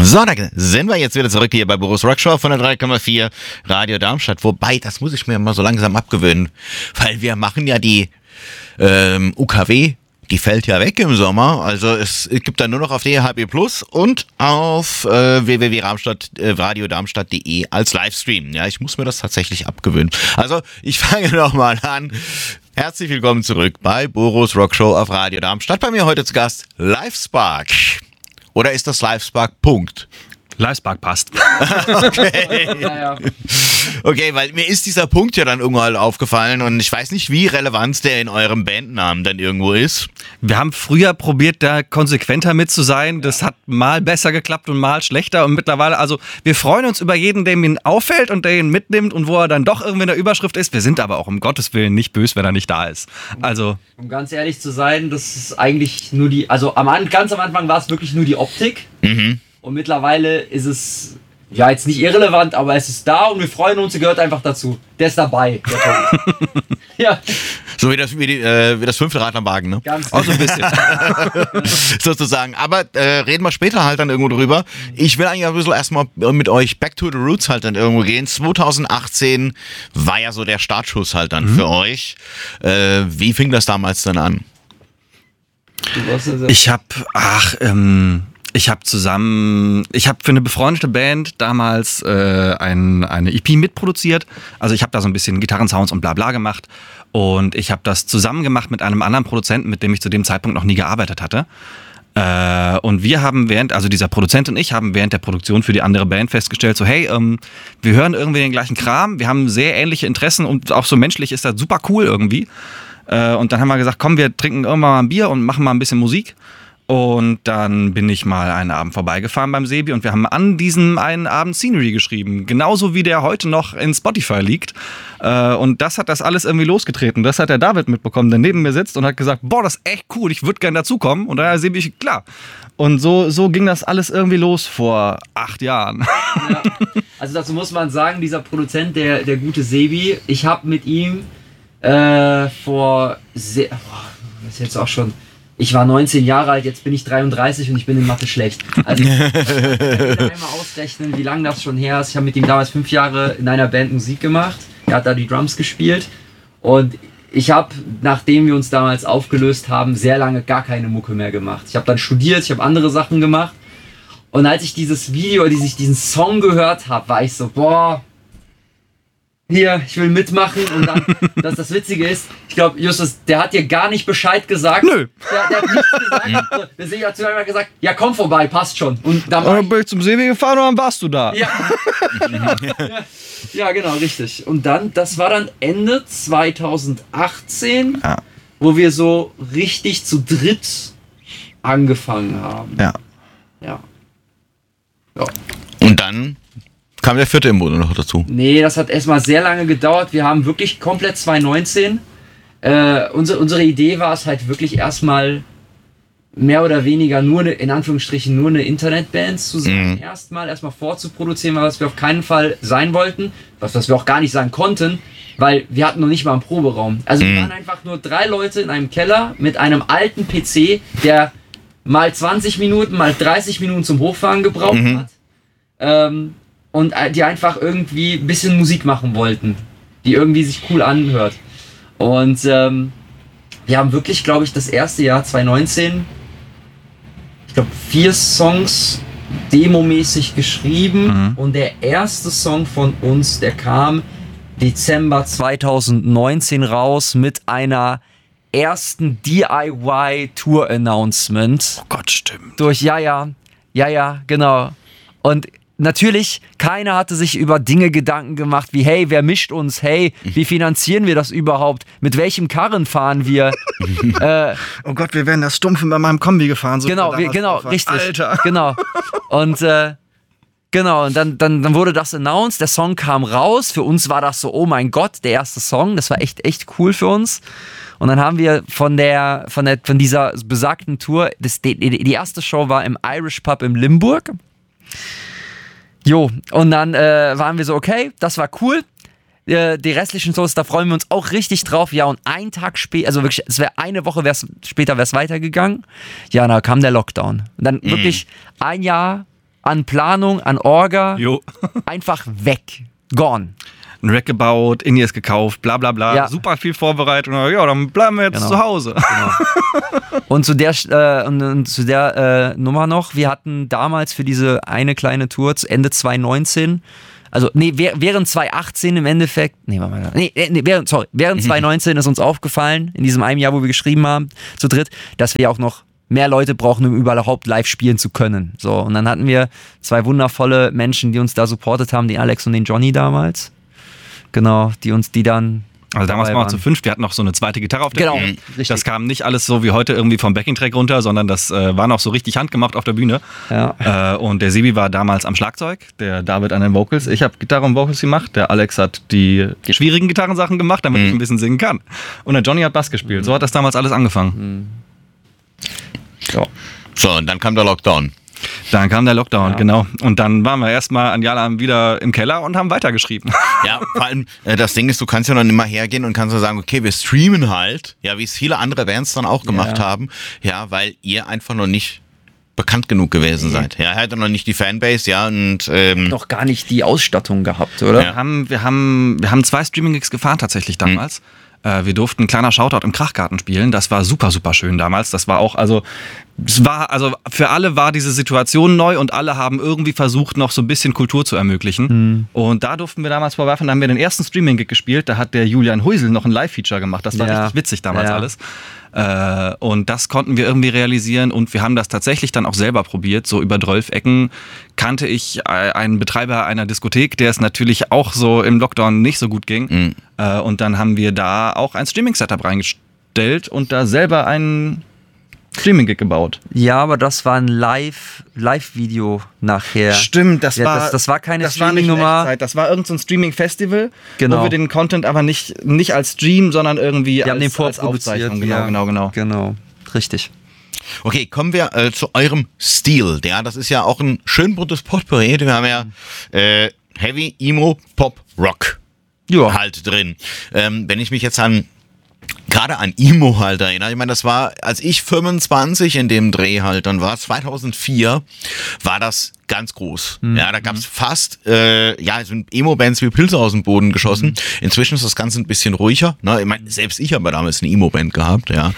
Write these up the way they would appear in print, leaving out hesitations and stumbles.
So, da sind wir jetzt wieder zurück hier bei Boris Rockshow von der 3,4 Radio Darmstadt. Wobei, das muss ich mir mal so langsam abgewöhnen, weil wir machen ja die UKW, die fällt ja weg im Sommer. Also es gibt dann nur noch auf DHB Plus und auf www.radiodarmstadt.de als Livestream. Ja, ich muss mir das tatsächlich abgewöhnen. Also ich fange nochmal an. Herzlich willkommen zurück bei Boris Rockshow auf Radio Darmstadt. Bei mir heute zu Gast Livespark. Oder ist das Livespark Punkt? Livespark passt. Okay. Ja. Okay, weil mir ist dieser Punkt ja dann irgendwann aufgefallen und ich weiß nicht, wie relevant der in eurem Bandnamen dann irgendwo ist. Wir haben früher probiert, da konsequenter mit zu sein. Das hat mal besser geklappt und mal schlechter. Und mittlerweile, also wir freuen uns über jeden, der ihn auffällt und der ihn mitnimmt und wo er dann doch irgendwie in der Überschrift ist. Wir sind aber auch um Gottes Willen nicht böse, wenn er nicht da ist. Also, um ganz ehrlich zu sein, das ist eigentlich nur ganz am Anfang war es wirklich nur die Optik. Mhm. Und mittlerweile ist es, ja, jetzt nicht irrelevant, aber es ist da und wir freuen uns, er gehört einfach dazu. Der ist dabei. Ja. So wie das 5. Rad am Wagen, ne? Ganz auch so ein bisschen. Sozusagen. Aber reden wir später halt dann irgendwo drüber. Ich will eigentlich ein bisschen erstmal mit euch back to the roots halt dann irgendwo gehen. 2018 war ja so der Startschuss halt dann für euch. Wie fing das damals dann an? Ich habe für eine befreundete Band damals eine EP mitproduziert. Also ich habe da so ein bisschen Gitarrensounds und bla bla gemacht. Und ich habe das zusammen gemacht mit einem anderen Produzenten, mit dem ich zu dem Zeitpunkt noch nie gearbeitet hatte. Und wir haben dieser Produzent und ich haben während der Produktion für die andere Band festgestellt, so hey, wir hören irgendwie den gleichen Kram, wir haben sehr ähnliche Interessen und auch so menschlich ist das super cool irgendwie. Und dann haben wir gesagt, komm, wir trinken irgendwann mal ein Bier und machen mal ein bisschen Musik. Und dann bin ich mal einen Abend vorbeigefahren beim Sebi und wir haben an diesem einen Abend Scenery geschrieben. Genauso wie der heute noch in Spotify liegt. Und das hat das alles irgendwie losgetreten. Das hat der David mitbekommen, der neben mir sitzt und hat gesagt, boah, das ist echt cool, ich würde gerne dazukommen. Und dann hat Sebi, klar. Und so ging das alles irgendwie los vor 8 Jahren. Ja. Also dazu muss man sagen, dieser Produzent, der gute Sebi, ich habe mit ihm ich war 19 Jahre alt, jetzt bin ich 33 und ich bin in Mathe schlecht. Also ich kann einmal ausrechnen, wie lange das schon her ist. Ich habe mit ihm damals 5 Jahre in einer Band Musik gemacht. Er hat da die Drums gespielt. Und ich habe, nachdem wir uns damals aufgelöst haben, sehr lange gar keine Mucke mehr gemacht. Ich habe dann studiert, ich habe andere Sachen gemacht. Und als ich dieses Video, als ich diesen Song gehört habe, war ich so, boah, hier, ich will mitmachen. Und dann, das Witzige ist, ich glaube, Justus, der hat dir gar nicht Bescheid gesagt. Nö. Der hat nichts gesagt. Der Sebi hat zu mir gesagt, ja komm vorbei, passt schon. Und dann bin ich zum Sebi gefahren und dann warst du da. Ja. Ja, genau, richtig. Und dann, das war dann Ende 2018, wo wir so richtig zu dritt angefangen haben. Ja. Und dann kam der 4. im Bunde noch dazu. Nee, das hat erstmal sehr lange gedauert. Wir haben wirklich komplett 2019. Unsere Idee war es halt wirklich erstmal mehr oder weniger in Anführungsstrichen nur eine Internetband zu sein. Erstmal vorzuproduzieren, was wir auf keinen Fall sein wollten. Was wir auch gar nicht sein konnten, weil wir hatten noch nicht mal einen Proberaum. Also wir waren einfach nur 3 Leute in einem Keller mit einem alten PC, der mal 20 Minuten, mal 30 Minuten zum Hochfahren gebraucht hat. Und die einfach irgendwie ein bisschen Musik machen wollten, die irgendwie sich cool anhört. Und wir haben wirklich, glaube ich, das erste Jahr 2019, ich glaube 4 Songs demomäßig geschrieben. Und der erste Song von uns, der kam Dezember 2019 raus mit einer ersten DIY-Tour-Announcement. Oh Gott, stimmt. Ja, genau. Und natürlich, keiner hatte sich über Dinge Gedanken gemacht wie, hey, wer mischt uns? Hey, wie finanzieren wir das überhaupt? Mit welchem Karren fahren wir? Oh Gott, wir wären das stumpf bei meinem Kombi gefahren. So genau, richtig. Alter. Genau. Und und dann wurde das announced, der Song kam raus. Für uns war das so, oh mein Gott, der erste Song. Das war echt cool für uns. Und dann haben wir von dieser besagten Tour, die erste Show war im Irish Pub in Limburg. Und dann waren wir so, okay, das war cool. Die restlichen Shows, da freuen wir uns auch richtig drauf. Ja, und einen Tag später, also wirklich, es wäre eine Woche später wäre es weitergegangen. Ja, da kam der Lockdown. Und dann wirklich ein Jahr an Planung, an Orga, Jo. einfach weg. Gone. Ein Rack gebaut, In-Ears gekauft, bla bla bla. Ja. Super viel vorbereitet. Und ja, dann bleiben wir jetzt Genau. zu Hause. Und zu der Nummer noch, wir hatten damals für diese eine kleine Tour zu Ende 2019, also während 2018 im Endeffekt, während 2019 ist uns aufgefallen, in diesem einen Jahr, wo wir geschrieben haben, zu dritt, dass wir auch noch mehr Leute brauchen, um überhaupt live spielen zu können. So, und dann hatten wir 2 wundervolle Menschen, die uns da supportet haben, den Alex und den Johnny damals. Genau, die dann. Also damals dabei waren wir zu waren. 5, wir hatten noch so eine zweite Gitarre auf der Genau, Bühne. richtig. Das kam nicht alles so wie heute irgendwie vom Backing-Track runter, sondern das war noch so richtig handgemacht auf der Bühne. Ja. Und der Sebi war damals am Schlagzeug, der David an den Vocals. Ich habe Gitarre und Vocals gemacht, der Alex hat die schwierigen Gitarrensachen gemacht, damit ich ein bisschen singen kann. Und der Johnny hat Bass gespielt. So hat das damals alles angefangen. So, und dann kam der Lockdown. Dann kam der Lockdown, genau. Und dann waren wir erstmal an Jalam wieder im Keller und haben weitergeschrieben. Ja, vor allem, das Ding ist, du kannst ja noch nicht mal hergehen und kannst ja sagen, okay, wir streamen halt, ja, wie es viele andere Bands dann auch gemacht haben, ja, weil ihr einfach noch nicht bekannt genug gewesen seid. Ja, ihr hattet noch nicht die Fanbase, ja, und Noch gar nicht die Ausstattung gehabt, oder? Wir haben 2 Streaming-Gigs gefahren tatsächlich damals. Wir durften ein kleiner Shoutout im Krachgarten spielen. Das war super, super schön damals. Das war auch, also für alle war diese Situation neu und alle haben irgendwie versucht, noch so ein bisschen Kultur zu ermöglichen. Und da durften wir damals vorbeifahren. Da haben wir den ersten Streaming-Gig gespielt. Da hat der Julian Huisel noch ein Live-Feature gemacht. Das war richtig witzig damals alles. Und das konnten wir irgendwie realisieren und wir haben das tatsächlich dann auch selber probiert. So über 12 Ecken kannte ich einen Betreiber einer Diskothek, der es natürlich auch so im Lockdown nicht so gut ging. Und dann haben wir da auch ein Streaming-Setup reingestellt und da selber einen Streaming-Gig gebaut. Ja, aber das war ein Live-Video nachher. Stimmt, das war keine Streaming-Nummer. Das war irgendein so ein Streaming-Festival, Genau. wo wir den Content aber nicht als Stream, sondern irgendwie Wir haben den als vorproduziert. Aufzeichnung. Ja. Genau. Richtig. okay, kommen wir zu eurem Stil. Ja, das ist ja auch ein schön buntes Potpourri. Wir haben ja Heavy, Emo, Pop, Rock halt drin. Wenn ich mich jetzt gerade an Emo halt erinnere, ich meine, das war, als ich 25 in dem Dreh halt, dann war 2004, war das ganz groß. Ja, da gab's fast, sind Emo-Bands wie Pilze aus dem Boden geschossen. Inzwischen ist das Ganze ein bisschen ruhiger. Ne? Ich meine, selbst ich habe damals eine Emo-Band gehabt, ja.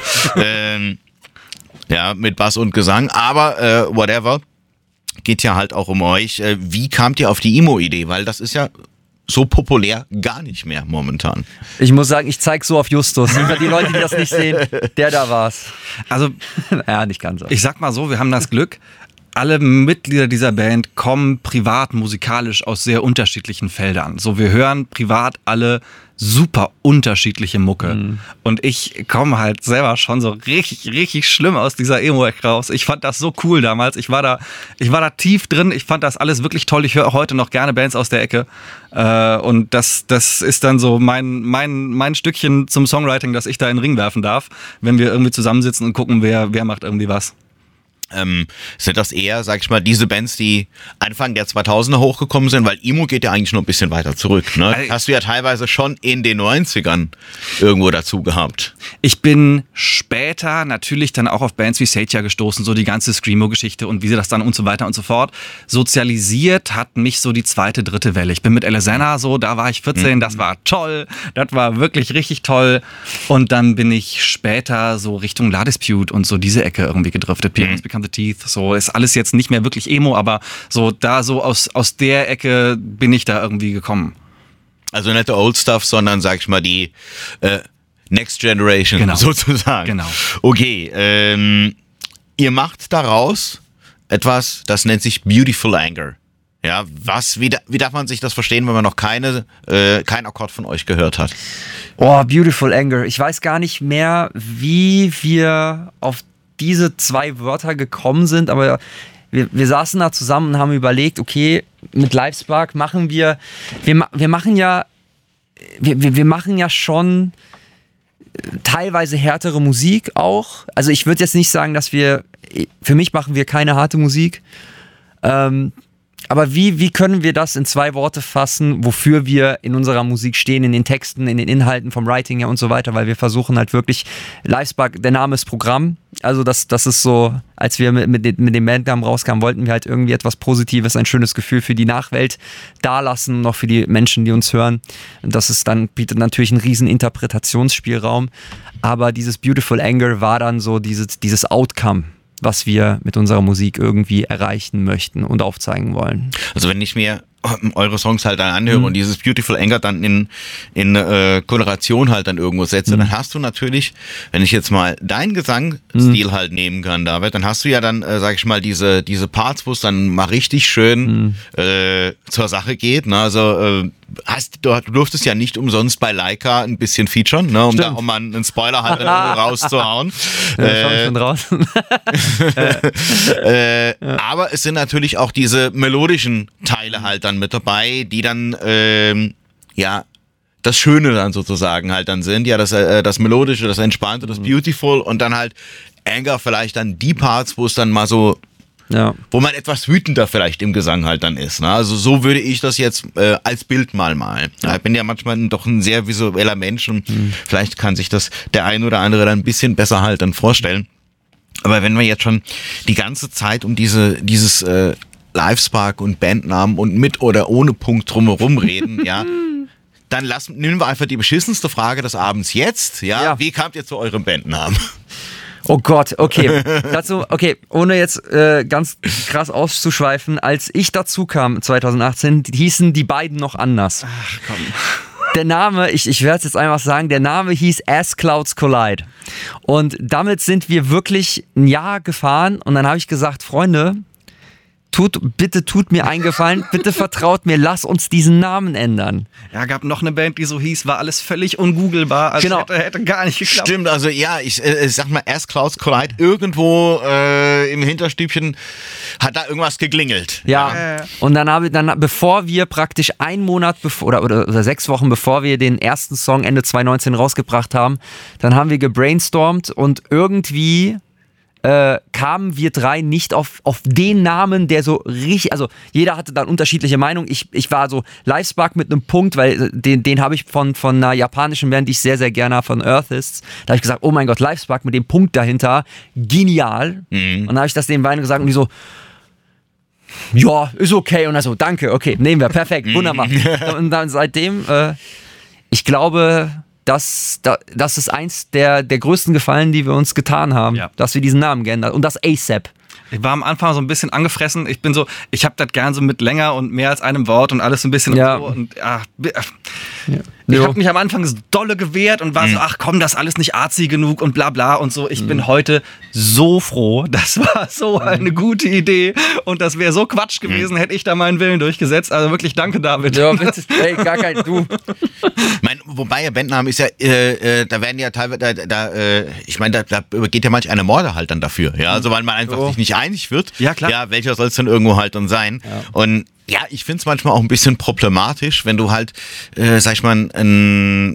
Ja, mit Bass und Gesang, aber whatever, geht ja halt auch um euch. Wie kamt ihr auf die Emo-Idee? Weil das ist ja so populär gar nicht mehr momentan. Ich muss sagen, ich zeig so auf Justus. Für die Leute, die das nicht sehen, der da war's. Also, Ja, nicht ganz. ich sag mal so, wir haben das Glück, alle Mitglieder dieser Band kommen privat musikalisch aus sehr unterschiedlichen Feldern. So, wir hören privat alle super unterschiedliche Mucke. Und ich komme halt selber schon so richtig, richtig schlimm aus dieser Emo-Ecke raus. Ich fand das so cool damals. Ich war da tief drin. Ich fand das alles wirklich toll. Ich höre auch heute noch gerne Bands aus der Ecke. Und das ist dann so mein Stückchen zum Songwriting, dass ich da in den Ring werfen darf, wenn wir irgendwie zusammensitzen und gucken, wer macht irgendwie was. Sind das eher, sag ich mal, diese Bands, die Anfang der 2000er hochgekommen sind, weil Emo geht ja eigentlich noch ein bisschen weiter zurück, ne? Hast du ja teilweise schon in den 90ern irgendwo dazu gehabt. Ich bin später natürlich dann auch auf Bands wie Satya gestoßen, so die ganze Screamo-Geschichte und wie sie das dann und so weiter und so fort. Sozialisiert hat mich so die 2., 3. Welle. Ich bin mit Alesana so, da war ich 14, das war toll, das war wirklich richtig toll. Und dann bin ich später so Richtung La Dispute und so diese Ecke irgendwie gedriftet. Pianos Become the Teeth, so ist alles jetzt nicht mehr wirklich Emo, aber so da so aus der Ecke bin ich da irgendwie gekommen. Also nicht der Old Stuff, sondern, sag ich mal, die Next Generation sozusagen. Genau. Okay, ihr macht daraus etwas, das nennt sich Beautiful Anger. Ja, wie darf man sich das verstehen, wenn man noch kein Akkord von euch gehört hat? Oh, Beautiful Anger. Ich weiß gar nicht mehr, wie wir auf diese 2 Wörter gekommen sind, aber wir saßen da zusammen und haben überlegt, okay, mit Livespark machen wir machen ja schon teilweise härtere Musik auch. Also ich würde jetzt nicht sagen, für mich machen wir keine harte Musik. Aber wie können wir das in 2 Worte fassen, wofür wir in unserer Musik stehen, in den Texten, in den Inhalten vom Writing her und so weiter, weil wir versuchen halt wirklich, Livespark, der Name ist Programm, also das ist so, als wir mit dem Bandnamen rauskamen, wollten wir halt irgendwie etwas Positives, ein schönes Gefühl für die Nachwelt dalassen, noch für die Menschen, die uns hören. Das ist dann, bietet natürlich einen riesen Interpretationsspielraum, aber dieses Beautiful Anger war dann so dieses Outcome, was wir mit unserer Musik irgendwie erreichen möchten und aufzeigen wollen. Also wenn ich mir eure Songs halt dann anhöre und dieses Beautiful Anger dann in Koloration halt dann irgendwo setze, dann hast du natürlich, wenn ich jetzt mal deinen Gesangsstil halt nehmen kann, David, dann hast du ja dann, sag ich mal, diese Parts, wo es dann mal richtig schön zur Sache geht. Ne? Also du durftest ja nicht umsonst bei Leica ein bisschen featuren, ne? Um da auch mal einen Spoiler halt rauszuhauen. Schau ich schon raus. Aber es sind natürlich auch diese melodischen Teile halt dann mit dabei, die dann das Schöne dann sozusagen halt dann sind, ja, das Melodische, das Entspannte, das Beautiful und dann halt Anger vielleicht dann die Parts, wo es dann mal so, wo man etwas wütender vielleicht im Gesang halt dann ist. Ne? Also so würde ich das jetzt als Bild mal malen. Ja. Ich bin ja manchmal doch ein sehr visueller Mensch und vielleicht kann sich das der ein oder andere dann ein bisschen besser halt dann vorstellen. Aber wenn wir jetzt schon die ganze Zeit um dieses Livespark und Bandnamen und mit oder ohne Punkt drumherum reden, ja, dann nehmen wir einfach die beschissenste Frage des Abends jetzt. Ja? Wie kamt ihr zu eurem Bandnamen? Oh Gott, okay. Ohne jetzt ganz krass auszuschweifen, als ich dazu kam 2018, hießen die beiden noch anders. Ach komm. Der Name, ich werde es jetzt einfach sagen, der Name hieß As Clouds Collide. Und damit sind wir wirklich ein Jahr gefahren und dann habe ich gesagt, Freunde, tut mir einen Gefallen, bitte vertraut mir, lass uns diesen Namen ändern. Ja, gab noch eine Band, die so hieß, war alles völlig ungooglebar, also genau. hätte gar nicht geklappt. Stimmt, also ja, ich sag mal, As Clouds Collide, irgendwo im Hinterstübchen hat da irgendwas geklingelt. Ja, und dann bevor wir praktisch einen Monat oder 6 Wochen bevor wir den ersten Song Ende 2019 rausgebracht haben, dann haben wir gebrainstormt und irgendwie kamen wir 3 nicht auf den Namen, der so richtig, also jeder hatte dann unterschiedliche Meinungen. Ich war so Livespark mit einem Punkt, weil den habe ich von einer japanischen Band, die ich sehr, sehr gerne habe, von Earthists. Da habe ich gesagt, oh mein Gott, Livespark mit dem Punkt dahinter, genial. Und dann habe ich das den beiden gesagt und die so, ja, ist okay. Und dann so, danke, okay, nehmen wir, perfekt, wunderbar. Und dann seitdem, ich glaube, das ist eins der größten Gefallen, die wir uns getan haben, dass wir diesen Namen geändert und das ASAP. Ich war am Anfang so ein bisschen angefressen. Ich habe das gern so mit länger und mehr als einem Wort und alles so ein bisschen und so. Und, ich habe mich am Anfang so dolle gewehrt und war so, ach komm, das ist alles nicht arzi genug und bla bla und so. Ich bin heute so froh. Das war so eine gute Idee und das wäre so Quatsch gewesen, hätte ich da meinen Willen durchgesetzt. Also wirklich danke, David. Ja, bitte. Ey, gar kein Du. Wobei der Bandname ist ja, da werden ja teilweise, ich meine, da geht ja manch eine Morde halt dann dafür. Ja, also weil man einfach sich nicht einig wird. Ja, klar. Ja, welcher soll es denn irgendwo halt dann sein? Ja. Und ja, ich finde es manchmal auch ein bisschen problematisch, wenn du halt, sag ich mal, eine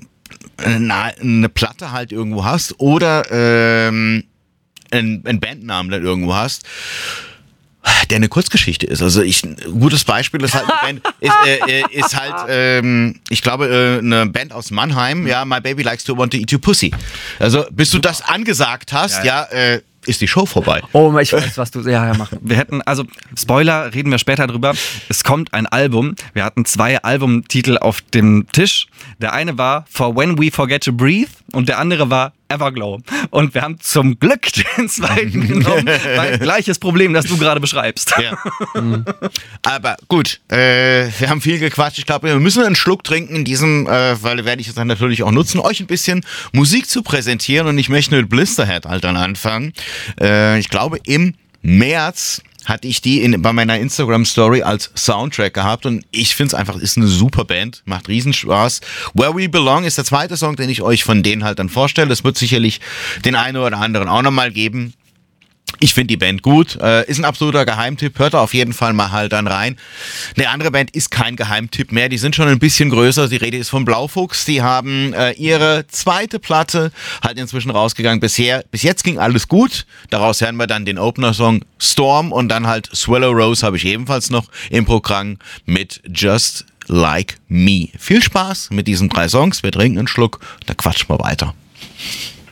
Platte halt irgendwo hast oder einen Bandnamen dann irgendwo hast, der eine Kurzgeschichte ist. Also ein gutes Beispiel ist halt eine Band, ist halt, ich glaube, eine Band aus Mannheim, ja, My Baby Likes to Want to Eat Your Pussy. Also bis du das angesagt hast, ist die Show vorbei. Oh, ich weiß, was du... Ja, machen. Wir hätten, also Spoiler, reden wir später drüber. Es kommt ein Album. Wir hatten 2 Albumtitel auf dem Tisch. Der eine war For When We Forget to Breathe und der andere war Everglow. Und wir haben zum Glück den zweiten genommen, weil gleiches Problem, das du gerade beschreibst. Ja. Aber gut, wir haben viel gequatscht. Ich glaube, wir müssen einen Schluck trinken in diesem, weil werde ich es dann natürlich auch nutzen, euch ein bisschen Musik zu präsentieren. Und ich möchte mit Blisterhead halt dann anfangen. Ich glaube, im März hatte ich die bei meiner Instagram-Story als Soundtrack gehabt und ich finde es einfach, ist eine super Band, macht riesen Spaß. Where We Belong ist der zweite Song, den ich euch von denen halt dann vorstelle. Das wird sicherlich den einen oder anderen auch nochmal geben. Ich finde die Band gut, ist ein absoluter Geheimtipp, hört da auf jeden Fall mal halt dann rein. Eine andere Band ist kein Geheimtipp mehr, die sind schon ein bisschen größer, die Rede ist von Blaufuchs, die haben ihre zweite Platte halt inzwischen rausgegangen. Bis jetzt ging alles gut, daraus hören wir dann den Opener-Song Storm und dann halt Swallow Rose habe ich ebenfalls noch im Programm mit Just Like Me. Viel Spaß mit diesen 3 Songs, wir trinken einen Schluck, da quatschen wir weiter.